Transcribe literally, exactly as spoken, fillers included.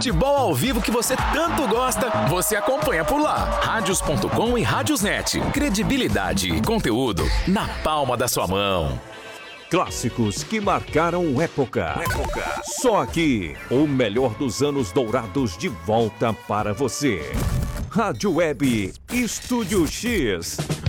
futebol ao vivo que você tanto gosta, você acompanha por lá. Rádios ponto com e Rádiosnet. Credibilidade e conteúdo na palma da sua mão. Clássicos que marcaram época. época. Só aqui, o melhor dos anos dourados de volta para você. Rádio Web Estúdio X.